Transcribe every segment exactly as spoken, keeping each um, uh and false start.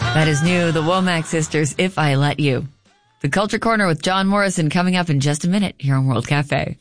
That is new, the Womack Sisters, If I Let You. The Culture Corner with John Morrison coming up in just a minute here on World Cafe.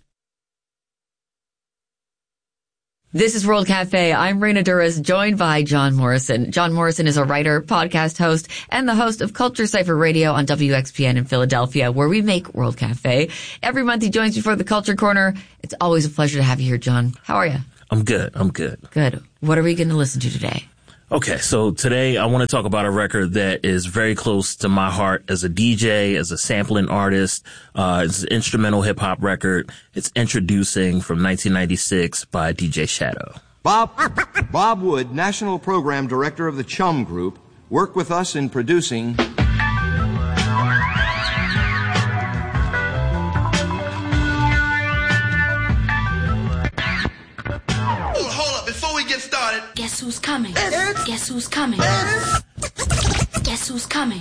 This is World Cafe. I'm Reina Duras, joined by John Morrison. John Morrison is a writer, podcast host, and the host of Culture Cypher Radio on W X P N in Philadelphia, where we make World Cafe. Every month he joins me for the Culture Corner. It's always a pleasure to have you here, John. How are you? I'm good. I'm good. Good. What are we going to listen to today? Okay, so today I want to talk about a record that is very close to my heart as a D J, as a sampling artist. Uh, it's an instrumental hip-hop record. It's Introducing from nineteen ninety-six by D J Shadow. Bob, Bob Wood, National Program Director of the Chum Group, worked with us in producing... Guess who's coming? It's Guess who's coming? It's Guess who's coming?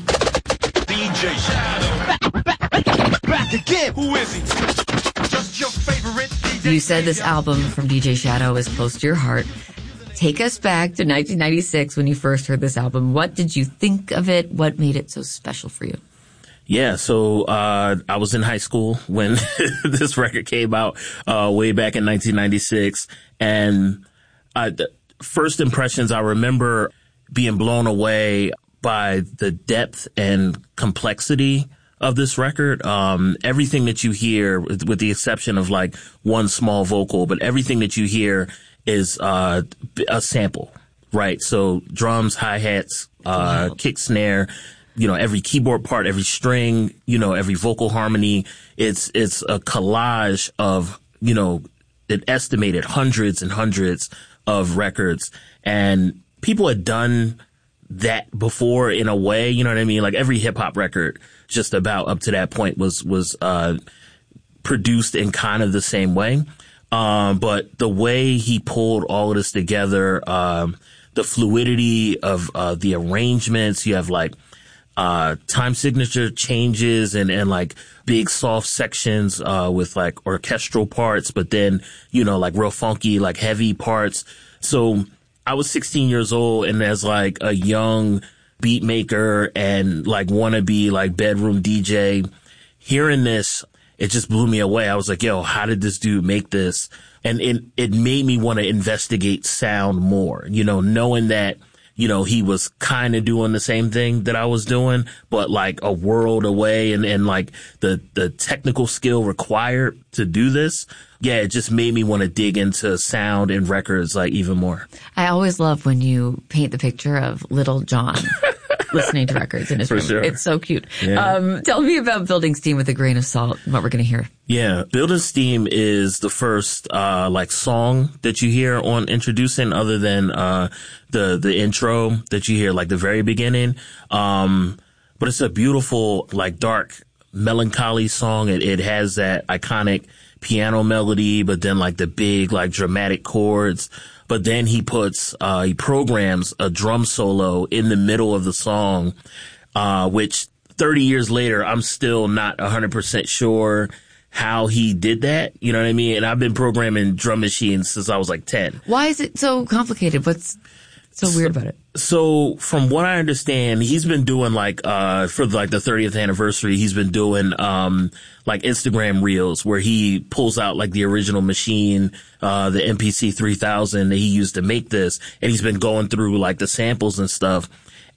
D J Shadow. Back, back, back again. Who is he? Just your favorite D J. You said this album from D J Shadow is close to your heart. Take us back to nineteen ninety-six when you first heard this album. What did you think of it? What made it so special for you? Yeah, so uh I was in high school when this record came out uh way back in nineteen ninety-six, and I... First impressions, I remember being blown away by the depth and complexity of this record. Um, everything that you hear, with, with the exception of like one small vocal, but everything that you hear is uh, a sample, right? So drums, hi-hats, uh, wow. kick, snare, you know, every keyboard part, every string, you know, every vocal harmony. It's, it's a collage of, you know, it estimated hundreds and hundreds of records, and people had done that before in a way, you know what I mean? Like every hip hop record just about up to that point was, was, uh, produced in kind of the same way. Um, but the way he pulled all of this together, um, the fluidity of, uh, the arrangements, you have like, uh, time signature changes and, and like big soft sections, uh, with like orchestral parts, but then, you know, like real funky, like heavy parts. So I was sixteen years old, and as like a young beat maker and like wannabe like bedroom D J, hearing this, it just blew me away. I was like, yo, how did this dude make this? And it, it made me want to investigate sound more, you know, knowing that, you know, he was kind of doing the same thing that I was doing, but like a world away, and, and like the, the technical skill required to do this. Yeah, it just made me want to dig into sound and records like even more. I always love when you paint the picture of little John listening to records in his For room. Sure. It's so cute. Yeah. Um, tell me about Building Steam with a Grain of Salt and what we're going to hear. Yeah, Building Steam is the first, uh, like song that you hear on Introducing, other than, uh, the, the intro that you hear, like the very beginning. Um, but it's a beautiful, like dark, melancholy song. It, it has that iconic piano melody, but then like the big, like dramatic chords. But then he puts, uh, he programs a drum solo in the middle of the song, uh, which thirty years later, I'm still not one hundred percent sure how he did that. You know what I mean? And I've been programming drum machines since I was like ten. Why is it so complicated? What's so weird about it? So from what I understand, he's been doing like, uh, for like the thirtieth anniversary, he's been doing, um, like Instagram reels where he pulls out like the original machine, uh, the M P C three thousand that he used to make this. And he's been going through like the samples and stuff.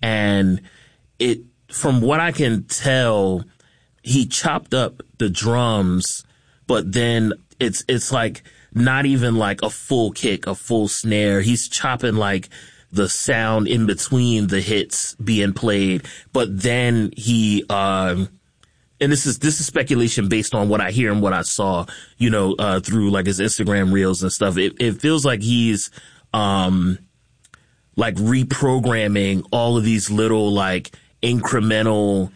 And it, from what I can tell, he chopped up the drums, but then it's, it's like not even like a full kick, a full snare. He's chopping like the sound in between the hits being played, but then he, um, and this is, this is speculation based on what I hear and what I saw, you know, uh, through like his Instagram reels and stuff. It, it feels like he's, um, like reprogramming all of these little like incremental,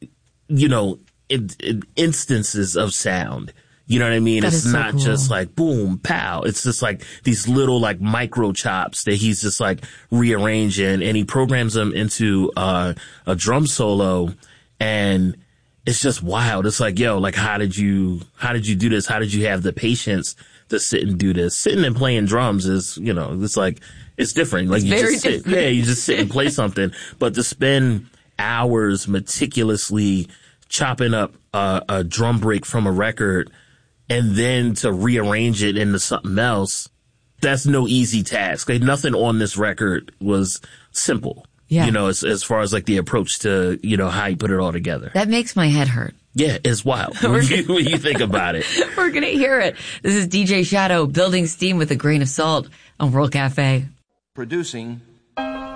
you know, in, in instances of sound. You know what I mean? That it's is so not cool. just like boom, pow. It's just like these little like micro chops that he's just like rearranging, and he programs them into uh, a drum solo, and it's just wild. It's like, yo, like how did you how did you do this? How did you have the patience to sit and do this. Sitting and playing drums is, you know, it's like, it's different. Like it's you very just sit, different. yeah, you just sit and play something. But to spend hours meticulously chopping up a, a drum break from a record and then to rearrange it into something else, that's no easy task. Like, nothing on this record was simple. Yeah. You know, as, as far as like the approach to, you know, how you put it all together. That makes my head hurt. Yeah, it's wild when you, when you think about it. We're going to hear it. This is D J Shadow, Building Steam with a Grain of Salt on World Cafe. Producing